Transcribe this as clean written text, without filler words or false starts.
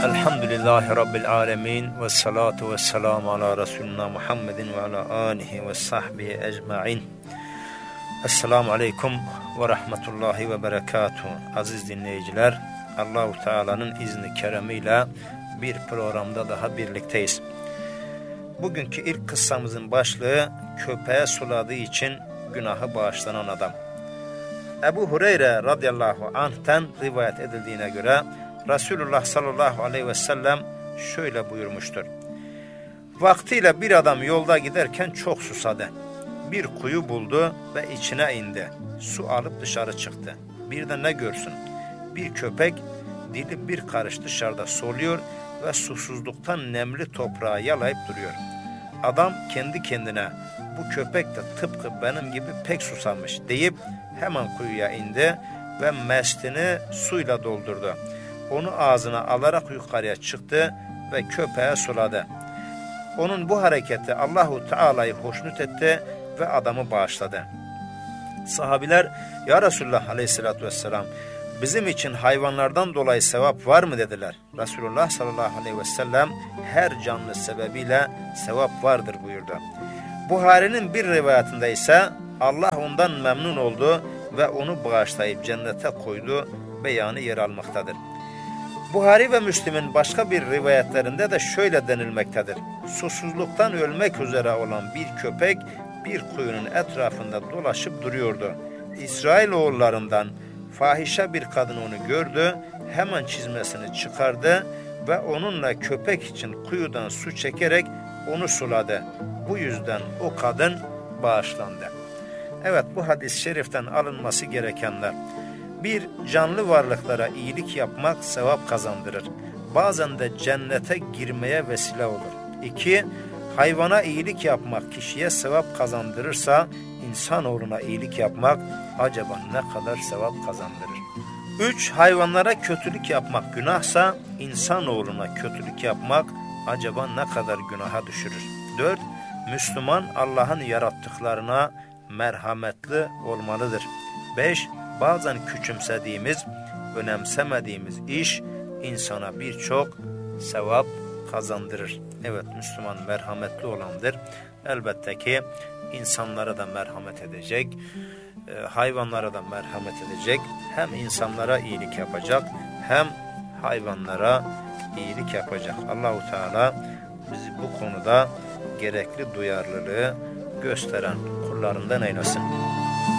Elhamdülillahi Rabbil alemin ve salatu ve selamu ala Resulina Muhammedin ve ala alihi ve sahbihi ecma'in. Esselamu aleyküm ve rahmetullahi ve berekatuhu. Aziz dinleyiciler, Allah-u Teala'nın izni keremiyle bir programda daha birlikteyiz. Bugünkü ilk kıssamızın başlığı köpeğe suladığı için günahı bağışlanan adam. Ebu Hureyre radıyallahu anh'ten rivayet edildiğine göre Resulullah sallallahu aleyhi ve sellem şöyle buyurmuştur. Vaktiyle bir adam yolda giderken çok susadı. Bir kuyu buldu ve içine indi. Su alıp dışarı çıktı. Bir de ne görsün? Bir köpek dili bir karış dışarıda soluyor ve susuzluktan nemli toprağı yalayıp duruyor. Adam kendi kendine bu köpek de tıpkı benim gibi pek susamış deyip hemen kuyuya indi ve mestini suyla doldurdu. Onu ağzına alarak yukarıya çıktı ve köpeğe suladı. Onun bu hareketi Allahu Teala'yı hoşnut etti ve adamı bağışladı. Sahabiler, "Ya Resulullah aleyhissalatü vesselam, bizim için hayvanlardan dolayı sevap var mı?" dediler. Resulullah sallallahu aleyhi ve sellem, "Her canlı sebebiyle sevap vardır" buyurdu. Buhari'nin bir rivayetinde ise Allah ondan memnun oldu ve onu bağışlayıp cennete koydu beyanı yer almaktadır. Buhari ve Müslim'in başka bir rivayetlerinde de şöyle denilmektedir. Susuzluktan ölmek üzere olan bir köpek bir kuyunun etrafında dolaşıp duruyordu. İsrailoğullarından fahişe bir kadın onu gördü, hemen çizmesini çıkardı ve onunla köpek için kuyudan su çekerek onu suladı. Bu yüzden o kadın bağışlandı. Evet, bu hadis-i şeriften alınması gerekenler. Bir, canlı varlıklara iyilik yapmak sevap kazandırır. Bazen de cennete girmeye vesile olur. 2. Hayvana iyilik yapmak kişiye sevap kazandırırsa, insanoğluna iyilik yapmak acaba ne kadar sevap kazandırır? 3. Hayvanlara kötülük yapmak günahsa, insanoğluna kötülük yapmak acaba ne kadar günaha düşürür? 4. Müslüman Allah'ın yarattıklarına merhametli olmalıdır. 5. Bazen küçümsediğimiz, önemsemediğimiz iş insana birçok sevap kazandırır. Evet, Müslüman merhametli olandır. Elbette ki insanlara da merhamet edecek, hayvanlara da merhamet edecek. Hem insanlara iyilik yapacak, hem hayvanlara iyilik yapacak. Allah-u Teala bizi bu konuda gerekli duyarlılığı gösteren kullarından eylesin.